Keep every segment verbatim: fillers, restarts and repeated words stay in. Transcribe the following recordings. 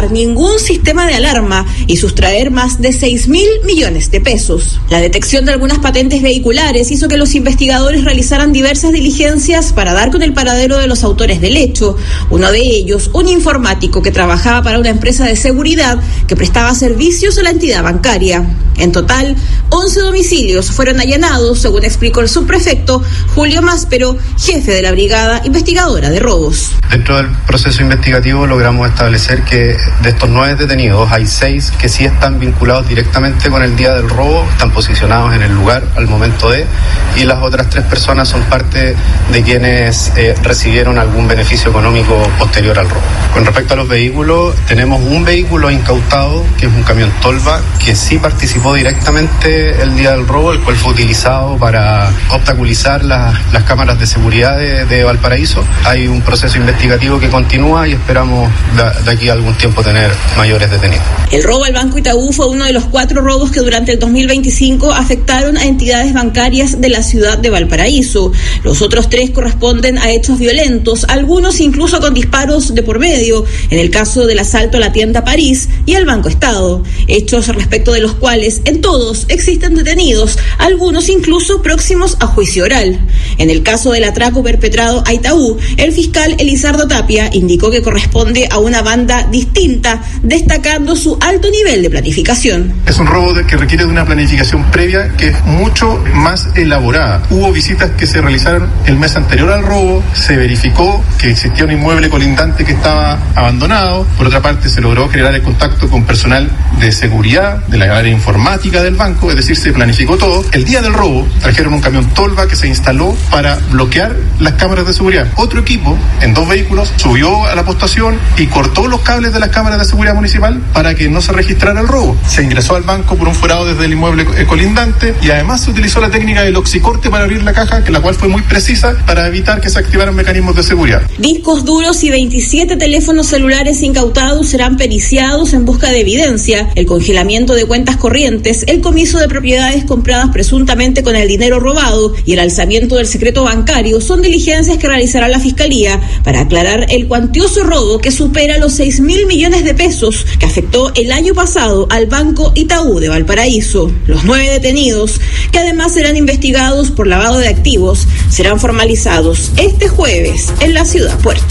activar ningún sistema de alarma y sustraer más de seis mil millones de pesos. La detección de algunas patentes vehiculares hizo que los investigadores realizaran diversas diligencias para dar con el paradero de los autores del hecho. Uno de ellos, un informático que trabajaba para una empresa de seguridad que prestaba servicios a la entidad bancaria. En total, once domicilios fueron allanados, según explicó el subprefecto Julio Máspero, jefe de la Brigada Investigadora de Robos. Dentro del proceso investigativo logramos establecer que de estos nueve detenidos hay seis que sí están vinculados directamente con el día del robo, están posicionados en el lugar al momento de, y las otras tres personas son parte de quienes eh, recibieron algún beneficio económico posterior al robo. Con respecto a los vehículos, tenemos un vehículo incautado, que es un camión Tolva, que sí participó directamente el día del robo, el cual fue utilizado para obstaculizar las, las cámaras de seguridad de, de Valparaíso. Hay un proceso investigativo que continúa y esperamos de, de aquí a algún tiempo tener mayores detenidos. El robo al Banco Itaú fue uno de los cuatro robos que durante el dos mil veinticinco afectaron a entidades bancarias de la ciudad de Valparaíso. Los otros tres corresponden a hechos violentos, algunos incluso con disparos de por medio, en el caso del asalto a la tienda París y al Banco Estado. Hechos respecto de los cuales en todos existen detenidos, algunos incluso próximos a juicio oral. En el caso del atraco perpetrado a Itaú, el fiscal Elizardo Tapia indicó que corresponde a una banda distinta, destacando su alto nivel de planificación. Es un robo de, que requiere de una planificación previa que es mucho más elaborada. Hubo visitas que se realizaron el mes anterior al robo, se verificó que existía un inmueble colindante que estaba abandonado. Por otra parte, se logró generar el contacto con personal de seguridad, de la área informática del banco, es decir, se planificó todo. El día del robo trajeron un camión Tolva que se instaló para bloquear las cámaras de seguridad. Otro equipo, en dos vehículos, subió a la postación y cortó los cables de las cámaras de seguridad municipal para que no se registrara el robo. Se ingresó al banco por un forado desde el inmueble colindante y además se utilizó la técnica del oxicorte para abrir la caja, que la cual fue muy precisa para evitar que se activaran mecanismos de seguridad. Discos duros y veintisiete teléfonos celulares incautados serán periciados en busca de evidencia. El congelamiento de cuentas corrientes, el comiso de propiedades compradas presuntamente con el dinero robado y el alzamiento del secreto bancario son diligencias que realizará la Fiscalía para aclarar el cuantioso robo que supera los seis mil millones de pesos que afectó el año pasado al Banco Itaú de Valparaíso. Los nueve detenidos, que además serán investigados por lavado de activos, serán formalizados este jueves en la ciudad Puerto.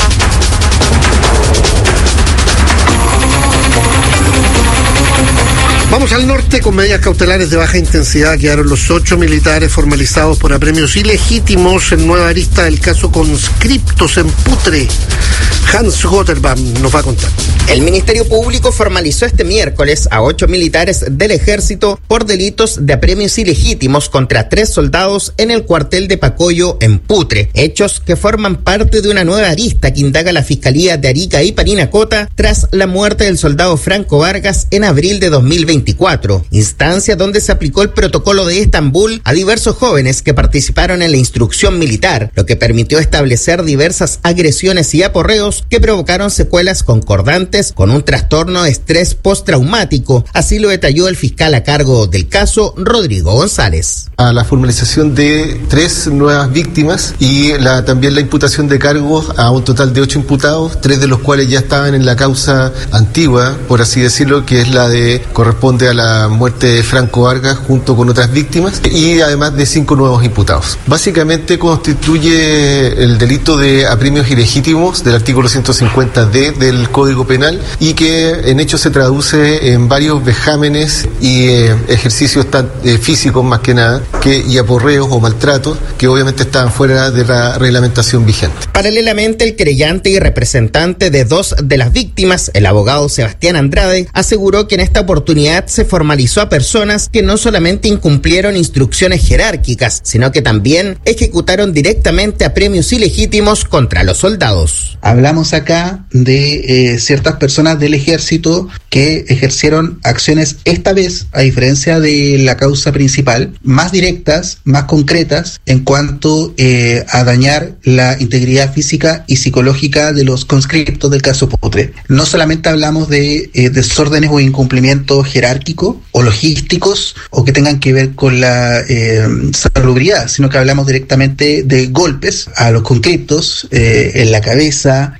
Vamos al norte. Con medidas cautelares de baja intensidad quedaron los ocho militares formalizados por apremios ilegítimos en Nueva Arista del caso Conscriptos en Putre. Hans Gotterbaum nos va a contar. El Ministerio Público formalizó este miércoles a ocho militares del Ejército por delitos de apremios ilegítimos contra tres soldados en el cuartel de Pacoyo en Putre, hechos que forman parte de una nueva arista que indaga la Fiscalía de Arica y Parinacota tras la muerte del soldado Franco Vargas en abril de dos mil veinticuatro, instancia donde se aplicó el protocolo de Estambul a diversos jóvenes que participaron en la instrucción militar, lo que permitió establecer diversas agresiones y aporreos que provocaron secuelas concordantes con un trastorno de estrés postraumático. Así lo detalló el fiscal a cargo del caso, Rodrigo González. A la formalización de tres nuevas víctimas y la, también la imputación de cargos a un total de ocho imputados, tres de los cuales ya estaban en la causa antigua, por así decirlo, que es la de corresponde a la muerte de Franco Vargas junto con otras víctimas, y además de cinco nuevos imputados. Básicamente constituye el delito de apremios ilegítimos del artículo ciento cincuenta D del Código Penal, y que en hecho se traduce en varios vejámenes y eh, ejercicios tan, eh, físicos más que nada, que, y aporreos o maltratos que obviamente estaban fuera de la reglamentación vigente. Paralelamente, el querellante y representante de dos de las víctimas, el abogado Sebastián Andrade, aseguró que en esta oportunidad se formalizó a personas que no solamente incumplieron instrucciones jerárquicas, sino que también ejecutaron directamente apremios ilegítimos contra los soldados. Hablamos acá de eh, ciertas personas del ejército que ejercieron acciones, esta vez, a diferencia de la causa principal, más directas, más concretas en cuanto eh, a dañar la integridad física y psicológica de los conscriptos del caso Putre. No solamente hablamos de eh, desórdenes o incumplimientos jerárquicos o logísticos o que tengan que ver con la eh, salubridad, sino que hablamos directamente de golpes a los conscriptos eh, en la cabeza,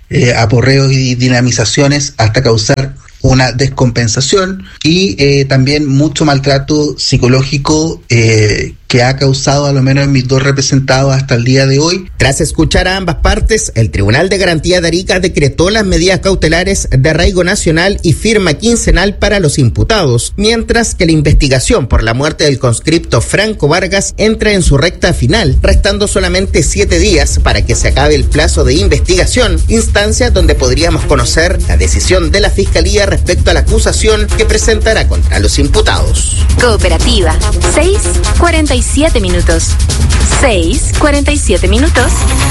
eh, aporreos y dinamizaciones hasta causar una descompensación y eh, también mucho maltrato psicológico eh, que ha causado a lo menos en mis dos representados hasta el día de hoy. Tras escuchar a ambas partes, el Tribunal de Garantía de Arica decretó las medidas cautelares de arraigo nacional y firma quincenal para los imputados, mientras que la investigación por la muerte del conscripto Franco Vargas entra en su recta final, restando solamente siete días para que se acabe el plazo de investigación, instancia donde podríamos conocer la decisión de la Fiscalía respecto a la acusación que presentará contra los imputados. Cooperativa, seis cuarenta y siete minutos. seis cuarenta y siete minutos.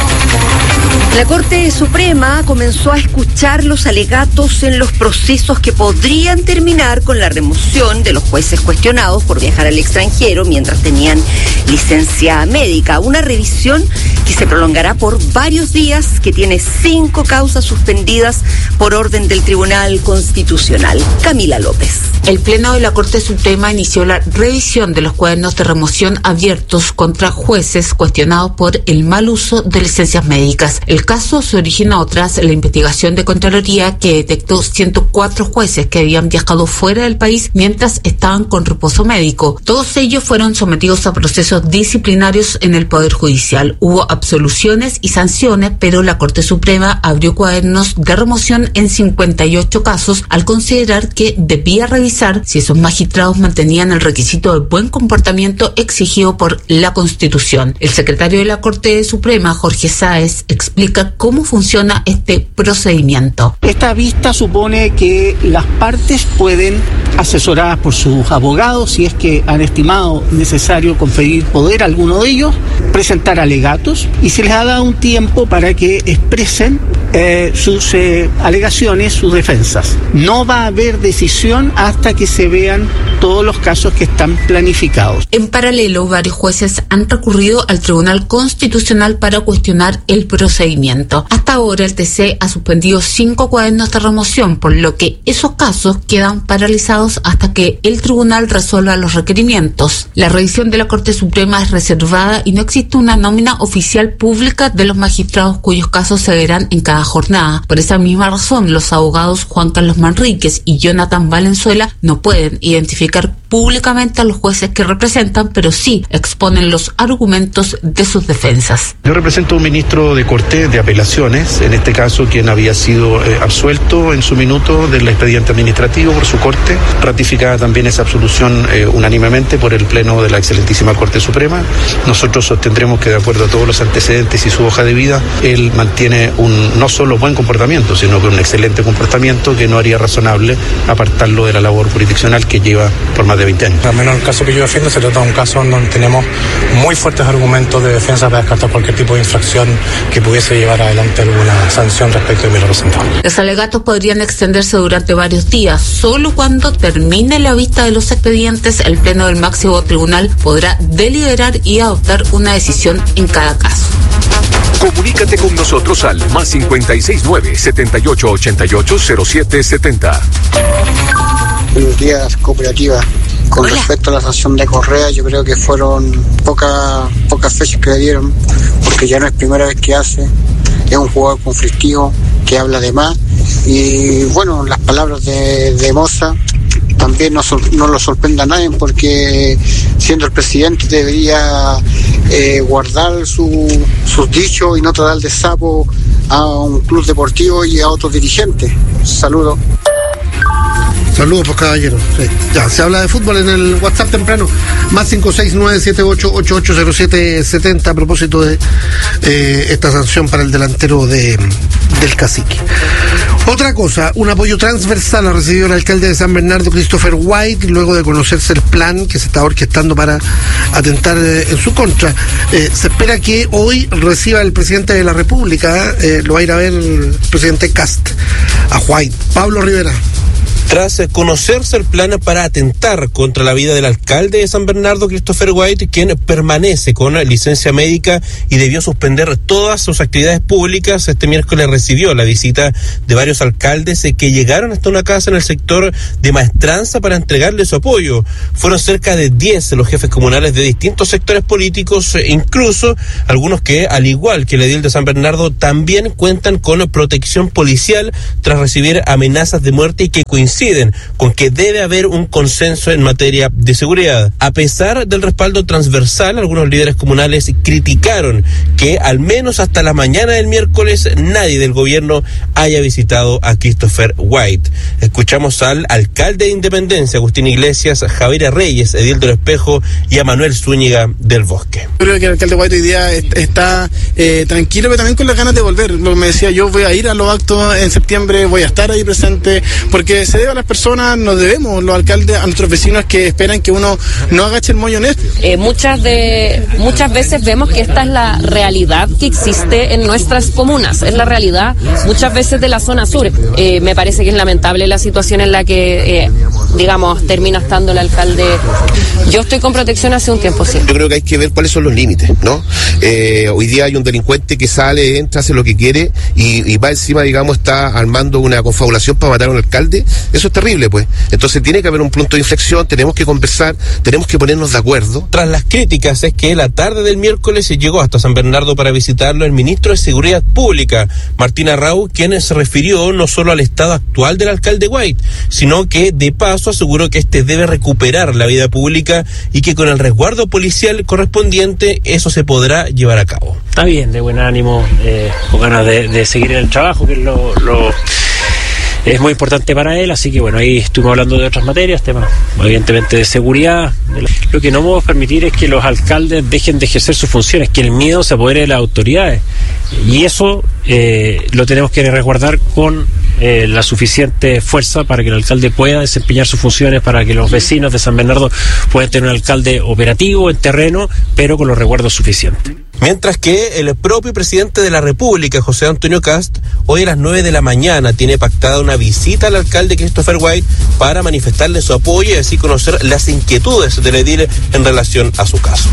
La Corte Suprema comenzó a escuchar los alegatos en los procesos que podrían terminar con la remoción de los jueces cuestionados por viajar al extranjero mientras tenían licencia médica. Una revisión que se prolongará por varios días, que tiene cinco causas suspendidas por orden del Tribunal Constitucional. Camila López. El Pleno de la Corte Suprema inició la revisión de los cuadernos de remoción abiertos contra jueces cuestionados por el mal uso de licencias médicas. El caso se originó tras la investigación de Contraloría que detectó ciento cuatro jueces que habían viajado fuera del país mientras estaban con reposo médico. Todos ellos fueron sometidos a procesos disciplinarios en el Poder Judicial. Hubo absoluciones y sanciones, pero la Corte Suprema abrió cuadernos de remoción en cincuenta y ocho casos al considerar que debía revisar si esos magistrados mantenían el requisito de buen comportamiento exigido por la Constitución. El secretario de la Corte Suprema, Jorge Sáez, explica cómo funciona este procedimiento. Esta vista supone que las partes pueden, asesoradas por sus abogados, si es que han estimado necesario conferir poder a alguno de ellos, presentar alegatos y se les ha dado un tiempo para que expresen eh, sus eh, alegaciones, sus defensas. No va a haber decisión hasta que se vean todos los casos que están planificados. En paralelo, varios jueces han recurrido al Tribunal Constitucional para cuestionar el procedimiento. Hasta ahora el T C ha suspendido cinco cuadernos de remoción, por lo que esos casos quedan paralizados hasta que el tribunal resuelva los requerimientos. La revisión de la Corte Suprema es reservada y no existe una nómina oficial pública de los magistrados cuyos casos se verán en cada jornada. Por esa misma razón, los abogados Juan Carlos Manríquez y Jonathan Valenzuela no pueden identificar públicamente a los jueces que representan, pero sí exponen los argumentos de sus defensas. Yo represento a un ministro de Corte de Apelaciones, en este caso quien había sido eh, absuelto en su minuto del expediente administrativo por su Corte, ratificada también esa absolución eh, unánimemente por el Pleno de la excelentísima Corte Suprema. Nosotros sostendremos que de acuerdo a todos los antecedentes y su hoja de vida, él mantiene un no solo buen comportamiento, sino que un excelente comportamiento que no haría razonable apartarlo de la labor jurisdiccional que lleva por más de veinte años. Al menos el caso que yo defiendo se trata de un caso en donde tenemos muy fuertes argumentos de defensa para descartar cualquier tipo de infracción que pudiese llevar adelante alguna sanción respecto de mi representado. Los alegatos podrían extenderse durante varios días. Solo cuando termine la vista de los expedientes, el Pleno del máximo tribunal podrá deliberar y adoptar una decisión en cada caso. Comunícate con nosotros al más cincuenta y seis nueve, setenta y ocho ochenta y ocho cero siete setenta. Buenos días, cooperativa. Con Hola. Respecto a la sanción de Correa, yo creo que fueron pocas pocas fechas que le dieron, porque ya no es primera vez que hace, es un jugador conflictivo que habla de más, y bueno, las palabras de, de Moza también no, no lo sorprenda a nadie, porque siendo el presidente debería eh, guardar su, sus dichos y no tratar de sapo a un club deportivo y a otros dirigentes. Saludos. Saludos, pues, caballero. Sí. Ya, se habla de fútbol en el WhatsApp temprano. Más cinco seis nueve siete ocho ocho ocho cero siete setenta a propósito de eh, esta sanción para el delantero de, del Cacique. Otra cosa, un apoyo transversal ha recibido el alcalde de San Bernardo, Christopher White, luego de conocerse el plan que se está orquestando para atentar eh, en su contra. Eh, se espera que hoy reciba el presidente de la República, eh, lo va a ir a ver el presidente Kast, a White. Pablo Rivera. Tras conocerse el plan para atentar contra la vida del alcalde de San Bernardo, Christopher White, quien permanece con licencia médica y debió suspender todas sus actividades públicas, este miércoles recibió la visita de varios alcaldes que llegaron hasta una casa en el sector de Maestranza para entregarle su apoyo. Fueron cerca de diez los jefes comunales de distintos sectores políticos, incluso algunos que, al igual que el edil de San Bernardo, también cuentan con protección policial tras recibir amenazas de muerte y que coinciden con que debe haber un consenso en materia de seguridad. A pesar del respaldo transversal, algunos líderes comunales criticaron que al menos hasta la mañana del miércoles nadie del gobierno haya visitado a Christopher White. Escuchamos al alcalde de Independencia, Agustín Iglesias, Javier Reyes, edil del Espejo, y a Manuel Zúñiga del Bosque. Creo que el alcalde White hoy día está eh, tranquilo, pero también con las ganas de volver. Lo que me decía, yo voy a ir a los actos en septiembre, voy a estar ahí presente, porque se debe a las personas, nos debemos los alcaldes a nuestros vecinos que esperan que uno no agache el moño en esto. Eh, muchas de muchas veces vemos que esta es la realidad que existe en nuestras comunas, es la realidad muchas veces de la zona sur. Eh, me parece que es lamentable la situación en la que, eh, digamos, termina estando el alcalde. Yo estoy con protección hace un tiempo, sí. Yo creo que hay que ver cuáles son los límites, ¿no? Eh, hoy día hay un delincuente que sale, entra, hace lo que quiere y, y va encima, digamos, está armando una confabulación para matar a un alcalde. Eso es terrible, pues. Entonces tiene que haber un punto de inflexión, tenemos que conversar, tenemos que ponernos de acuerdo. Tras las críticas es que la tarde del miércoles se llegó hasta San Bernardo para visitarlo el ministro de Seguridad Pública, Martín Arrau, quien se refirió no solo al estado actual del alcalde White, sino que de paso aseguró que este debe recuperar la vida pública y que con el resguardo policial correspondiente eso se podrá llevar a cabo. Está bien, de buen ánimo, eh, con ganas de, de seguir en el trabajo, que es lo... lo... es muy importante para él, así que bueno, ahí estuvimos hablando de otras materias, temas evidentemente de seguridad. Lo que no podemos permitir es que los alcaldes dejen de ejercer sus funciones, que el miedo se apodere de las autoridades, y eso eh, lo tenemos que resguardar con eh, la suficiente fuerza para que el alcalde pueda desempeñar sus funciones, para que los vecinos de San Bernardo puedan tener un alcalde operativo en terreno, pero con los resguardos suficientes. Mientras que el propio presidente de la República, José Antonio Kast, hoy a las nueve de la mañana tiene pactada una visita al alcalde Christopher White para manifestarle su apoyo y así conocer las inquietudes del edil en relación a su caso.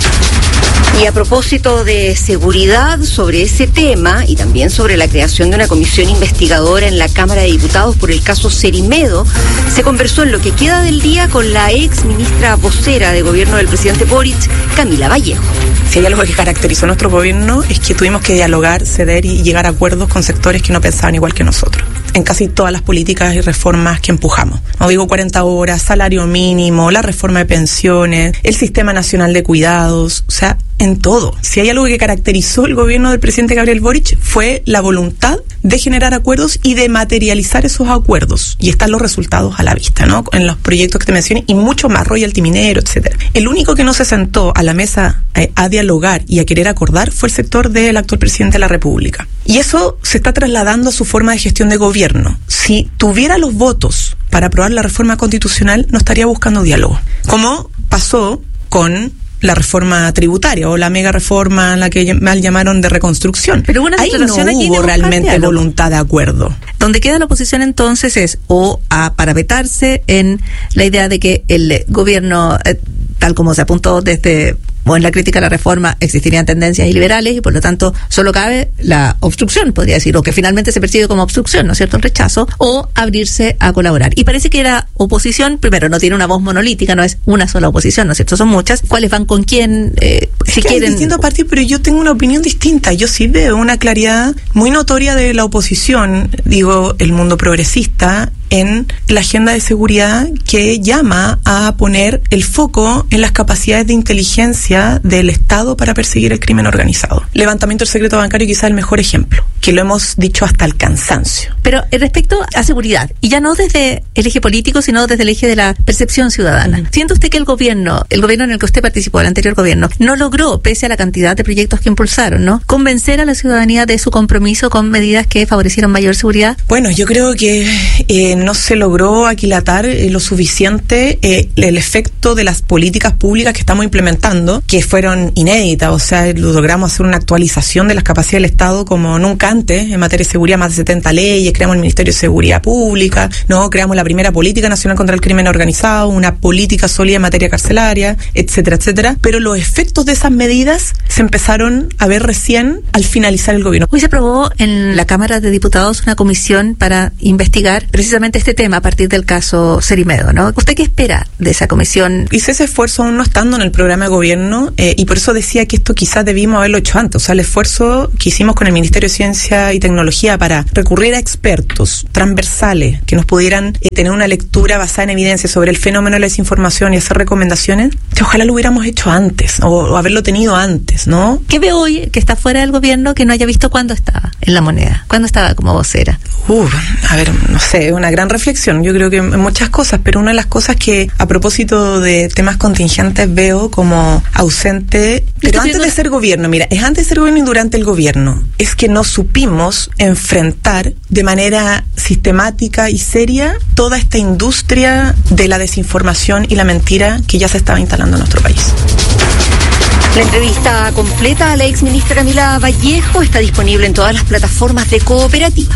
Y a propósito de seguridad, sobre ese tema y también sobre la creación de una comisión investigadora en la Cámara de Diputados por el caso Cerimedo, se conversó en lo que queda del día con la ex ministra vocera de gobierno del presidente Boric, Camila Vallejo. Si hay algo que caracterizó a nuestro gobierno es que tuvimos que dialogar, ceder y llegar a acuerdos con sectores que no pensaban igual que nosotros, en casi todas las políticas y reformas que empujamos. No digo cuarenta horas, salario mínimo, la reforma de pensiones, el Sistema Nacional de Cuidados, o sea, en todo. Si hay algo que caracterizó el gobierno del presidente Gabriel Boric fue la voluntad de generar acuerdos y de materializar esos acuerdos. Y están los resultados a la vista, ¿no? En los proyectos que te mencioné y mucho más, royalty minero, etcétera. El único que no se sentó a la mesa eh, a dialogar y a querer acordar fue el sector del actual presidente de la República. Y eso se está trasladando a su forma de gestión de gobierno. Si tuviera los votos para aprobar la reforma constitucional, no estaría buscando diálogo. Como pasó con la reforma tributaria o la mega reforma, la que mal llamaron de reconstrucción. Pero una ahí no hubo realmente diálogo. Voluntad de acuerdo. Donde queda la oposición entonces es o a parapetarse en la idea de que el gobierno, eh, tal como se apuntó desde o en la crítica a la reforma, existirían tendencias iliberales y por lo tanto solo cabe la obstrucción, podría decir, o que finalmente se percibe como obstrucción, ¿no es cierto?, el rechazo, o abrirse a colaborar. Y parece que la oposición, primero, no tiene una voz monolítica, no es una sola oposición, ¿no es cierto?, son muchas. ¿Cuáles van con quién? Eh, si es que quieren... hay distintos partidos, pero yo tengo una opinión distinta. Yo sí veo una claridad muy notoria de la oposición, digo, el mundo progresista, en la agenda de seguridad que llama a poner el foco en las capacidades de inteligencia del Estado para perseguir el crimen organizado. Levantamiento del secreto bancario quizá el mejor ejemplo, que lo hemos dicho hasta el cansancio. Pero respecto a seguridad, y ya no desde el eje político, sino desde el eje de la percepción ciudadana, uh-huh. ¿Siente usted que el gobierno, el gobierno en el que usted participó, el anterior gobierno, no logró, pese a la cantidad de proyectos que impulsaron, ¿no?, convencer a la ciudadanía de su compromiso con medidas que favorecieron mayor seguridad? Bueno, yo creo que eh, no se logró aquilatar eh, lo suficiente eh, el efecto de las políticas públicas que estamos implementando, que fueron inéditas, o sea, logramos hacer una actualización de las capacidades del Estado como nunca importantes en materia de seguridad, más de setenta leyes, creamos el Ministerio de Seguridad Pública, ¿no? Creamos la primera política nacional contra el crimen organizado, una política sólida en materia carcelaria, etcétera, etcétera. Pero los efectos de esas medidas se empezaron a ver recién al finalizar el gobierno. Hoy se aprobó en la Cámara de Diputados una comisión para investigar precisamente este tema a partir del caso Cerimedo, ¿no? ¿Usted qué espera de esa comisión? Hice ese esfuerzo aún no estando en el programa de gobierno eh, y por eso decía que esto quizás debimos haberlo hecho antes. O sea, el esfuerzo que hicimos con el Ministerio de Ciencia y Tecnología para recurrir a expertos transversales que nos pudieran eh, tener una lectura basada en evidencia sobre el fenómeno de la desinformación y hacer recomendaciones, que ojalá lo hubiéramos hecho antes o, o haberlo tenido antes, ¿no? ¿Qué ve hoy que está fuera del gobierno que no haya visto cuándo estaba en La Moneda? ¿Cuándo estaba como vocera? Uh, a ver, no sé, una gran reflexión. Yo creo que en muchas cosas, pero una de las cosas que a propósito de temas contingentes veo como ausente, pero antes de ser gobierno, mira, es antes de ser gobierno y durante el gobierno, es que no supimos enfrentar de manera sistemática y seria toda esta industria de la desinformación y la mentira que ya se estaba instalando en nuestro país. La entrevista completa a la exministra Camila Vallejo está disponible en todas las plataformas de Cooperativa.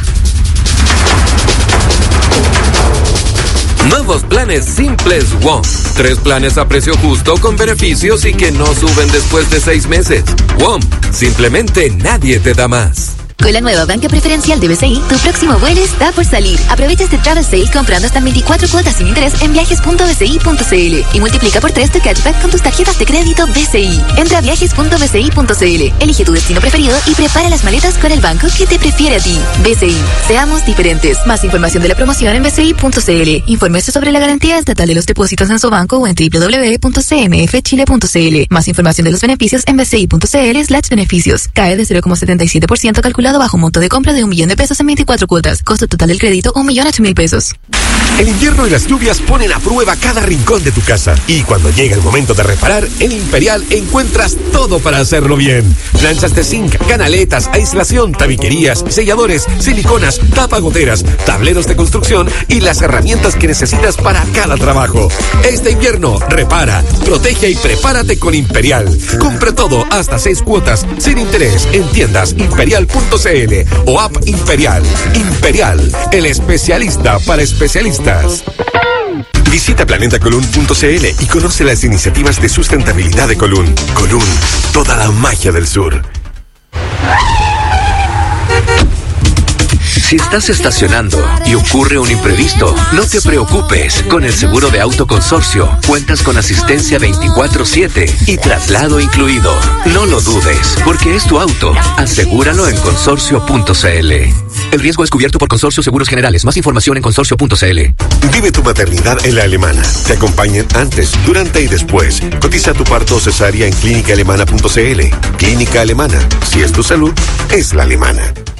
Nuevos planes simples WOM. Tres planes a precio justo con beneficios y que no suben después de seis meses. WOM, simplemente nadie te da más. Con la nueva banca preferencial de B C I, tu próximo vuelo está por salir. Aprovecha este travel sale comprando hasta veinticuatro cuotas sin interés en viajes punto b c i punto c l y multiplica por tres tu cashback con tus tarjetas de crédito B C I. Entra a viajes punto b c i punto c l, elige tu destino preferido y prepara las maletas con el banco que te prefiere a ti. B C I, seamos diferentes. Más información de la promoción en b c i punto c l. Infórmese sobre la garantía estatal de los depósitos en su banco o en w w w punto c m f chile punto c l. Más información de los beneficios en b c i punto c l slash beneficios. Cae de cero coma setenta y siete por ciento calculado bajo monto de compra de un millón de pesos en veinticuatro cuotas. Costo total del crédito, un millón ocho mil pesos. El invierno y las lluvias ponen a prueba cada rincón de tu casa. Y cuando llega el momento de reparar, en Imperial encuentras todo para hacerlo bien. Planchas de zinc, canaletas, aislación, tabiquerías, selladores, siliconas, tapagoteras, tableros de construcción y las herramientas que necesitas para cada trabajo. Este invierno, repara, protege y prepárate con Imperial. Compra todo hasta seis cuotas, sin interés, en tiendas imperial punto c l o app Imperial. Imperial, el especialista para especialistas. Visita planeta colún punto c l y conoce las iniciativas de sustentabilidad de Colún. Colún, toda la magia del sur. Si estás estacionando y ocurre un imprevisto, no te preocupes. Con el seguro de auto consorcio, cuentas con asistencia veinticuatro siete y traslado incluido. No lo dudes, porque es tu auto. Asegúralo en consorcio punto c l. El riesgo es cubierto por Consorcio Seguros Generales. Más información en consorcio punto c l. Vive tu maternidad en La Alemana. Te acompañan antes, durante y después. Cotiza tu parto o cesárea en clínica alemana punto c l. Clínica Alemana. Si es tu salud, es la alemana.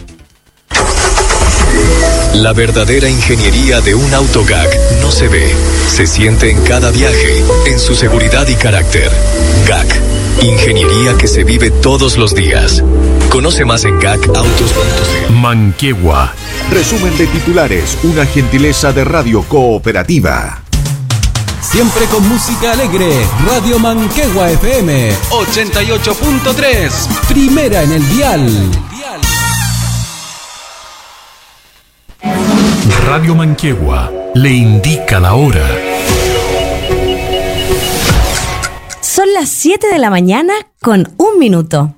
La verdadera ingeniería de un auto G A C no se ve, se siente en cada viaje, en su seguridad y carácter. G A C, ingeniería que se vive todos los días. Conoce más en gacautos punto c l. Manquegua. Resumen de titulares, una gentileza de Radio Cooperativa. Siempre con música alegre, Radio Manquegua F M ochenta y ocho punto tres, primera en el dial. Radio Manquegua le indica la hora. Son las siete de la mañana con un minuto.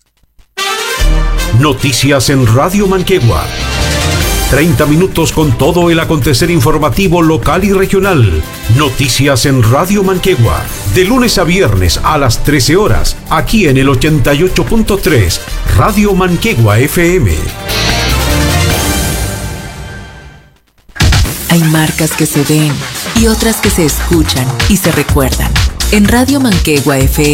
Noticias en Radio Manquegua. treinta minutos con todo el acontecer informativo local y regional. Noticias en Radio Manquegua. De lunes a viernes a las trece horas, aquí en el ochenta y ocho punto tres, Radio Manquegua F M. Hay marcas que se ven y otras que se escuchan y se recuerdan. En Radio Manquegua F M